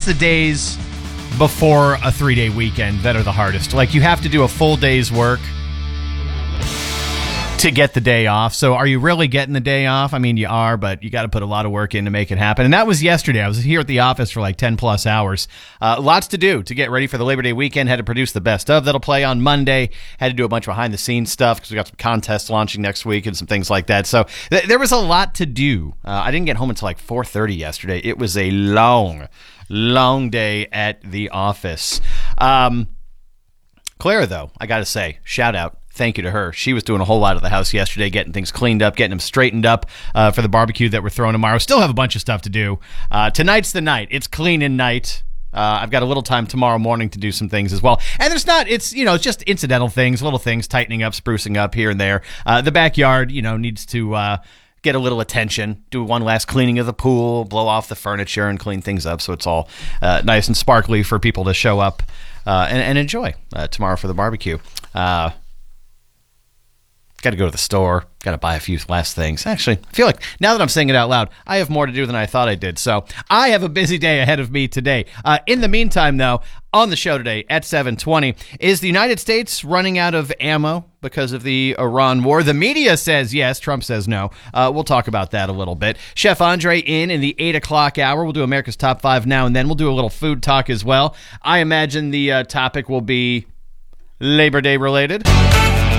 the days before a 3-day weekend that are the hardest. Like, you have to do a full day's work to get the day off. So are you really getting the day off? I mean, you are, but you got to put a lot of work in to make it happen. And that was yesterday. I was here at the office for like 10 plus hours. Lots to do to get ready for the Labor Day weekend. Had to produce the best of that'll play on Monday. Had to do a bunch of behind the scenes stuff because we got some contests launching next week and some things like that. So there was a lot to do. I didn't get home until like 4:30 yesterday. It was a long day at the office. Clara, though, I got to say, shout out. Thank you to her. She was doing a whole lot of the house yesterday, getting things cleaned up, getting them straightened up for the barbecue that we're throwing tomorrow. Still have a bunch of stuff to do. Tonight's the night. It's cleaning night. I've got a little time tomorrow morning to do some things as well. And it's just incidental things, little things, tightening up, sprucing up here and there. The backyard, needs to get a little attention, do one last cleaning of the pool, blow off the furniture and clean things up so it's all nice and sparkly for people to show up and enjoy tomorrow for the barbecue. Got to go to the store. Got to buy a few last things. Actually, I feel like now that I'm saying it out loud, I have more to do than I thought I did. So I have a busy day ahead of me today. In the meantime, though, on the show today at 7:20, is the United States running out of ammo because of the Iran war? The media says yes. Trump says no. We'll talk about that a little bit. Chef Andre in the 8 o'clock hour. We'll do America's Top 5 now and then. We'll do a little food talk as well. I imagine the topic will be Labor Day related.